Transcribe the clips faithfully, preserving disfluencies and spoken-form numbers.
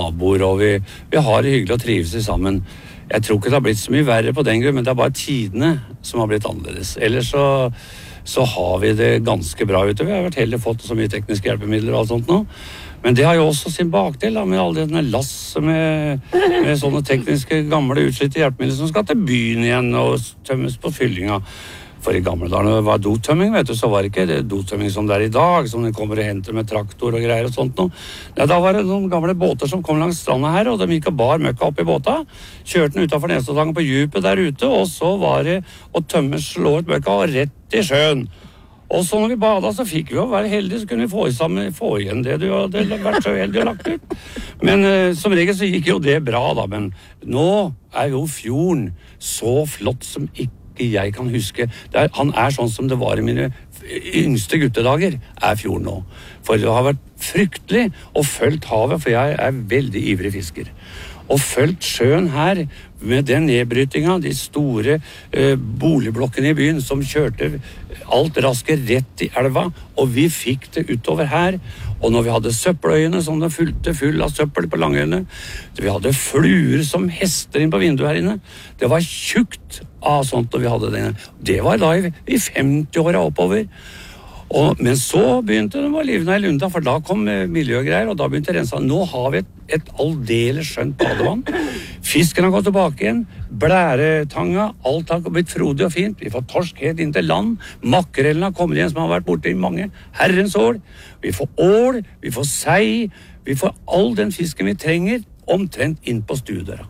naboer, og vi, vi har det hyggelig og trives sammen. Jeg tror ikke det har blitt så mye verre på den grunn, men det er bare tidene som har blitt annerledes. Ellers så, så har vi det ganske bra ute. Vi har vært heldige fått så mye tekniske hjelpemidler og alt sånt nå. Men det har jo også sin bakdel, da, med alle denne lasset med, med sånne tekniske gamle utslitte hjelpemidler som skal til byen igjen og tømmes på fyllinga. For i gamle dager når det var dotømming, vet du, så var det ikke det dotømming som det er i dag, som de kommer og henter med traktor og greier og sånt nå. Ja, da var det noen gamle båter som kom langs stranda her, og de gikk og bar møkka opp i båta, kjørte den utenfor Nesoddangen på djupet der ute, og så var det å tømme, slå ut møkka og rett i sjøen. Og så når vi bada, så fikk vi jo være heldige, så kunne vi få, sammen, få igjen det du hadde vært så heldig og lagt ut. Men uh, som regel så gikk jo det bra da, men nå er jo fjorden så flott som ikke jeg kan huske. Er, han er sånn som det var i mine yngste guttedager, er fjorden nå. For det har vært fryktelig å følge havet, for jeg er veldig ivrig fisker. Og følgt sjøen her med den nedbrytinga, de store eh, boligblokkene i byen som kjørte alt raskere rett i elva, og vi fikk det utover her. Og når vi hadde søppeløyene som det fulgte full av søppel på Langøyene, vi hadde fluer som hester inn på vinduet her inne, det var tjukt av sånt og vi hadde det. Det var da i, i femti-åra oppover. Og, men så begynte det å livne i lunda, for da kom miljøgreier, og da begynte rensa. Nå har vi et, et aldeles skjønt badevann. Fisken har gått tilbake igjen, blæretanga, alt har blitt frodig og fint. Vi får torsk helt inn til land, makrellen har kommet igjen som har vært borte i mange herrens år. Vi får ål, vi får sei, vi får all den fisken vi trenger, omtrent inn på stuedøra.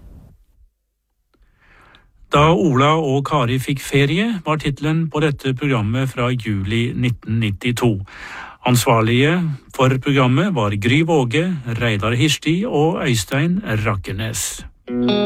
Da Ola og Kari fikk ferie, var titelen på dette programmet fra juli nitten nittito. Ansvarlige for programmet var Gry Våge, Reidar Hirsti og Øystein Rakkenes.